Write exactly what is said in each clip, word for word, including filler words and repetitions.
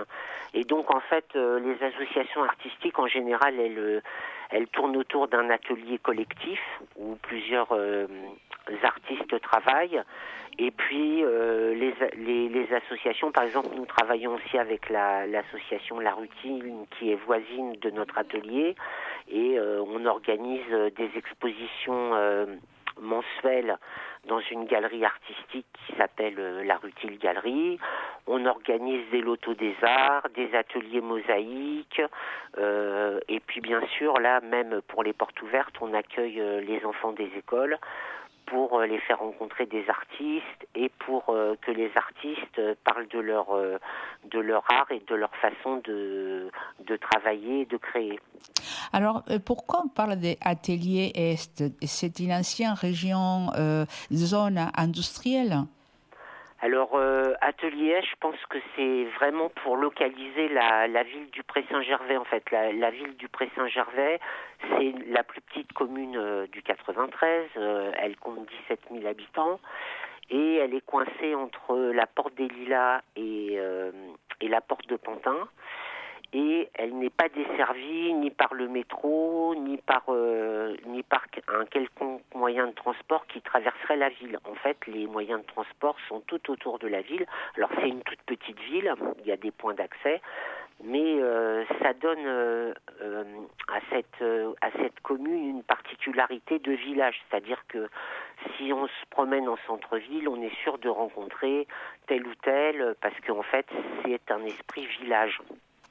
Et donc, en fait, euh, les associations artistiques, en général, elles, euh, elles tournent autour d'un atelier collectif où plusieurs euh, artistes travaillent. Et puis, euh, les, les, les associations, par exemple, nous travaillons aussi avec la, l'association La Rutile, qui est voisine de notre atelier. Et euh, on organise des expositions euh, mensuelles dans une galerie artistique qui s'appelle euh, La Rutile Galerie. On organise des lotos des arts, des ateliers mosaïques, euh, et puis bien sûr, là, même pour les portes ouvertes, on accueille euh, les enfants des écoles pour euh, les faire rencontrer des artistes et pour euh, que les artistes euh, parlent de leur, euh, de leur art et de leur façon de, de travailler et de créer. Alors, euh, pourquoi on parle des ateliers Est? C'est une ancienne région, euh, zone industrielle? Alors, euh, Atelier Est, je pense que c'est vraiment pour localiser la, la ville du Pré-Saint-Gervais, en fait. La, la ville du Pré-Saint-Gervais, c'est la plus petite commune euh, du quatre-vingt-treize. Euh, elle compte dix-sept mille habitants. Et elle est coincée entre la porte des Lilas et, euh, et la porte de Pantin. Et elle n'est pas desservie ni par le métro, ni par, euh, ni par un quelconque moyen de transport qui traverserait la ville. En fait, les moyens de transport sont tout autour de la ville. Alors, c'est une toute petite ville, il y a des points d'accès, mais euh, ça donne euh, euh, à, cette, euh, à cette commune une particularité de village. C'est-à-dire que si on se promène en centre-ville, on est sûr de rencontrer tel ou tel, parce qu'en fait, c'est un esprit village.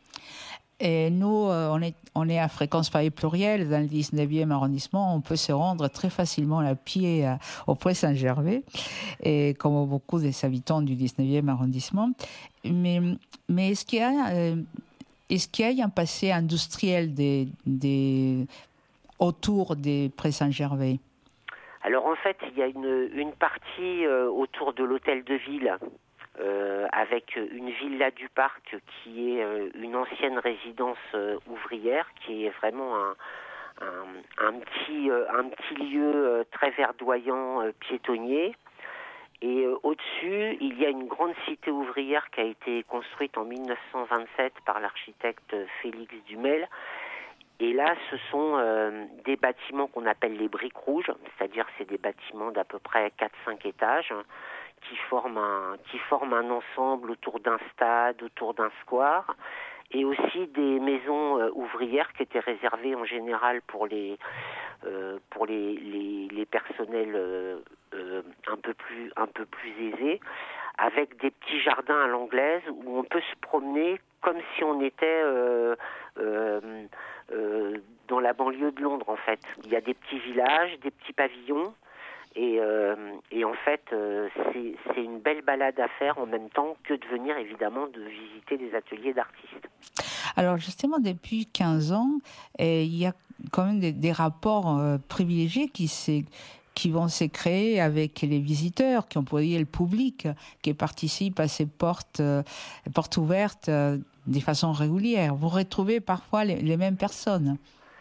Et nous, euh, on, est, on est à fréquence Paris plurielle dans le dix-neuvième arrondissement. On peut se rendre très facilement à pied à, au Pré-Saint-Gervais, et comme beaucoup des habitants du dix-neuvième arrondissement. Mais, mais est-ce qu'il y a, euh, est-ce qu'il y a un passé industriel des, des, autour des Pré-Saint-Gervais? Alors en fait, il y a une, une partie euh, autour de l'hôtel de ville, Euh, avec une villa du parc qui est euh, une ancienne résidence euh, ouvrière, qui est vraiment un, un, un, petit, euh, un petit lieu euh, très verdoyant, euh, piétonnier. Et euh, au-dessus, il y a une grande cité ouvrière qui a été construite en mille neuf cent vingt-sept par l'architecte Félix Dumel. Et là, ce sont euh, des bâtiments qu'on appelle les briques rouges, c'est-à-dire c'est des bâtiments d'à peu près quatre à cinq étages, qui forment un, qui forment un ensemble autour d'un stade, autour d'un square, et aussi des maisons euh, ouvrières qui étaient réservées en général pour les, euh, pour les, les, les personnels euh, euh, un peu plus, un peu plus aisés, avec des petits jardins à l'anglaise où on peut se promener comme si on était euh, euh, euh, dans la banlieue de Londres, en fait. Il y a des petits villages, des petits pavillons. Et, euh, et en fait, euh, c'est, c'est une belle balade à faire en même temps que de venir, évidemment, de visiter des ateliers d'artistes. Alors justement, depuis quinze ans, eh, il y a quand même des, des rapports euh, privilégiés qui, qui vont se créer avec les visiteurs, qui ont employé le public, qui participe à ces portes, euh, portes ouvertes euh, de façon régulière. Vous retrouvez parfois les, les mêmes personnes.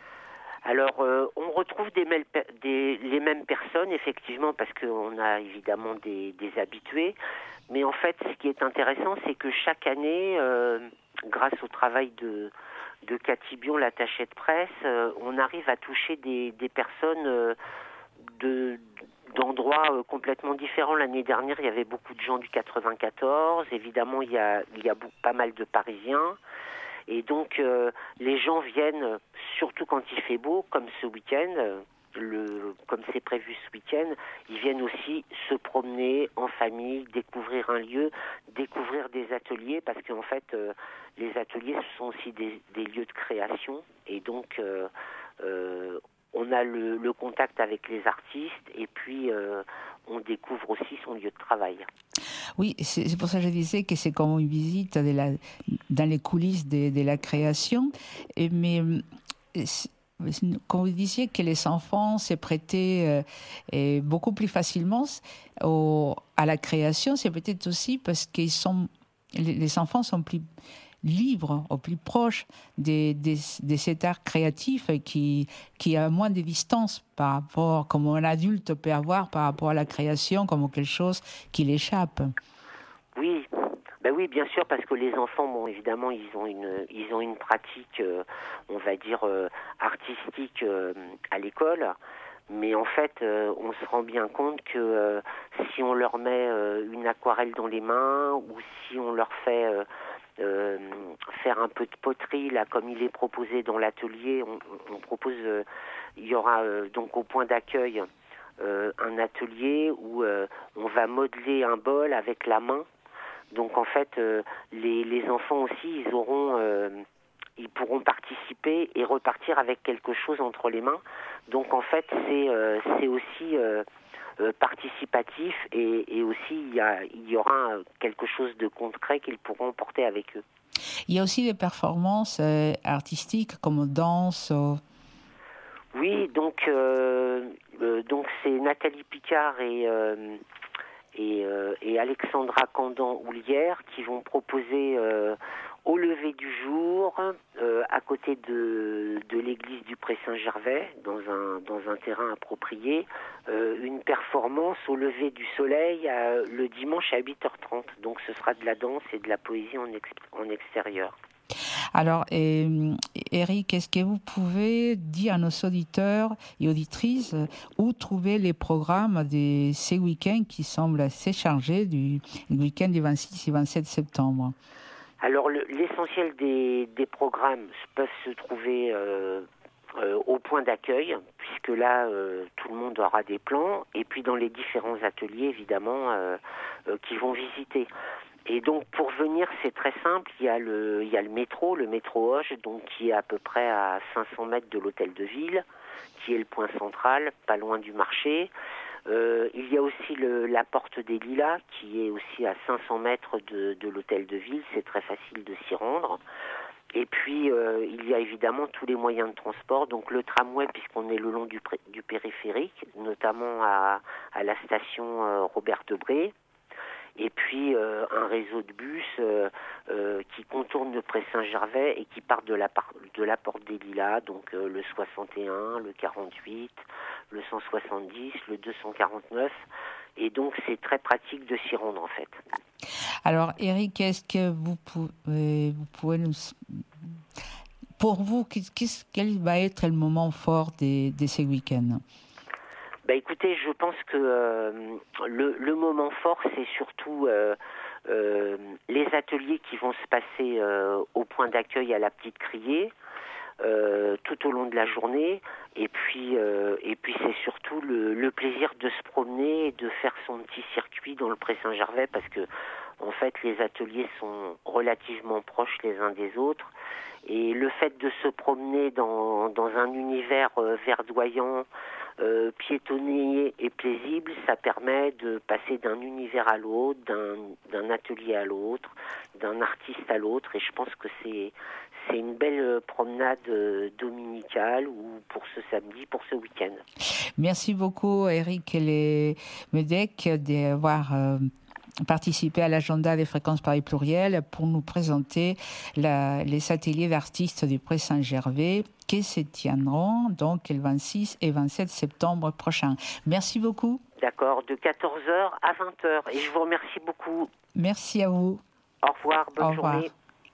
Alors, euh, on retrouve des, des, les mêmes personnes, effectivement, parce qu'on a évidemment des, des habitués. Mais en fait, ce qui est intéressant, c'est que chaque année, euh, grâce au travail de, de Cathy Bion, l'attachée de presse, euh, on arrive à toucher des, des personnes euh, de, d'endroits euh, complètement différents. L'année dernière, il y avait beaucoup de gens du quatre-vingt-quatorze. Évidemment, il y a, il y a beaucoup, pas mal de Parisiens. Et donc, euh, les gens viennent, surtout quand il fait beau, comme ce week-end, le, comme c'est prévu ce week-end, ils viennent aussi se promener en famille, découvrir un lieu, découvrir des ateliers, parce qu'en fait, euh, les ateliers, ce sont aussi des, des lieux de création. Et donc, euh, euh, on a le, le contact avec les artistes, et puis euh, on découvre aussi son lieu de travail. Oui, c'est, c'est pour ça que je disais que c'est comme une visite de la, dans les coulisses de, de la création. Et, mais quand vous disiez que les enfants se prêtaient euh, et beaucoup plus facilement au, à la création, c'est peut-être aussi parce que les, les enfants sont plus libres, au plus proche de, de, de cet art créatif qui, qui a moins de distance par rapport, comme un adulte peut avoir par rapport à la création, comme quelque chose qui l'échappe. Oui, Ben oui, bien sûr, parce que les enfants, bon, évidemment, ils ont une, ils ont une pratique, euh, on va dire, euh, artistique euh, à l'école. Mais en fait, euh, on se rend bien compte que euh, si on leur met euh, une aquarelle dans les mains ou si on leur fait euh, euh, faire un peu de poterie, là, comme il est proposé dans l'atelier, on, on propose, euh, il y aura euh, donc au point d'accueil euh, un atelier où euh, on va modeler un bol avec la main. Donc en fait, euh, les, les enfants aussi, ils auront, euh, ils pourront participer et repartir avec quelque chose entre les mains. Donc en fait, c'est euh, c'est aussi euh, euh, participatif et, et aussi il y, a, il y aura quelque chose de concret qu'ils pourront porter avec eux. Il y a aussi des performances euh, artistiques comme danse. Euh... Oui, donc euh, euh, donc c'est Nathalie Picard et euh, Et, euh, et Alexandra Candan-Houlière qui vont proposer euh, au lever du jour, euh, à côté de, de l'église du Pré-Saint-Gervais, dans un, dans un terrain approprié, euh, une performance au lever du soleil à, le dimanche à huit heures trente. Donc ce sera de la danse et de la poésie en, ex, en extérieur. Alors, et, Eric, est-ce que vous pouvez dire à nos auditeurs et auditrices où trouver les programmes de ces week-ends qui semblent assez chargés du week-end du vingt-six et vingt-sept septembre? Alors, le, l'essentiel des, des programmes peuvent se trouver euh, euh, au point d'accueil, puisque là, euh, tout le monde aura des plans, et puis dans les différents ateliers, évidemment, euh, euh, qui vont visiter. Et donc pour venir, c'est très simple, il y a le, il y a le métro, le métro Auge, donc qui est à peu près à cinq cents mètres de l'hôtel de ville, qui est le point central, pas loin du marché. Euh, il y a aussi le, la porte des Lilas, qui est aussi à cinq cents mètres de, de l'hôtel de ville, c'est très facile de s'y rendre. Et puis euh, il y a évidemment tous les moyens de transport, donc le tramway puisqu'on est le long du, pré, du périphérique, notamment à, à la station euh, Robert Debré. Et puis euh, un réseau de bus euh, euh, qui contourne le Pré-Saint-Gervais et qui part de la, par- de la porte des Lilas, donc euh, le soixante et un, le quarante-huit, le cent soixante-dix, le deux cent quarante-neuf. Et donc c'est très pratique de s'y rendre en fait. Alors Eric, est-ce que vous pouvez, vous pouvez nous... Pour vous, qu'est-ce, quel va être le moment fort de, de ces week-ends ? Bah écoutez, je pense que euh, le, le moment fort, c'est surtout euh, euh, les ateliers qui vont se passer euh, au point d'accueil à la Petite Criée euh, tout au long de la journée. Et puis, euh, et puis c'est surtout le, le plaisir de se promener et de faire son petit circuit dans le Pré-Saint-Gervais parce que en fait, les ateliers sont relativement proches les uns des autres. Et le fait de se promener dans, dans un univers euh, verdoyant, Euh, piétonnier et paisible, ça permet de passer d'un univers à l'autre, d'un, d'un atelier à l'autre, d'un artiste à l'autre, et je pense que c'est, c'est une belle promenade dominicale ou pour ce samedi, pour ce week-end. Merci beaucoup Eric Lemedec d'avoir euh, participé à l'agenda des Fréquences Paris Pluriel pour nous présenter la, les ateliers d'artistes du Pré-Saint-Gervais qui se tiendront donc le vingt-six et vingt-sept septembre prochain. Merci beaucoup. D'accord, de quatorze heures à vingt heures. Et je vous remercie beaucoup. Merci à vous. Au revoir, bonne Au revoir. journée.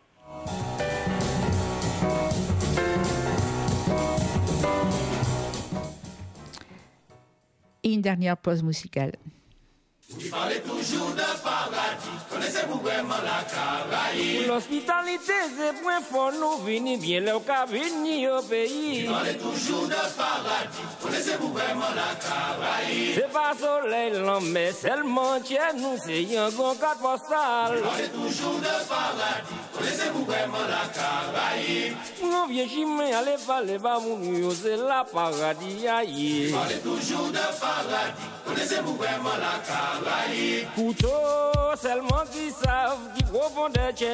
Et une dernière pause musicale. Vous parlez toujours de paradis, connaissez-vous vraiment la Caraïbe? L'hospitalité, c'est point fort, nous venons bien le cabine au pays. Vous parlez toujours de paradis, connaissez-vous vraiment la Caraïbe? C'est pas soleil, l'homme, mais seulement tiens, nous, c'est un grand cadre postal. Vous parlez toujours de paradis, connaissez-vous vraiment la Caraïbe? On vient chimer, allez, allez, va, mon c'est la paradis, aïe. Vous parlez toujours de paradis, connaissez-vous vraiment la Caraïbe? Couteau, seulement qui savent, qui profondeur,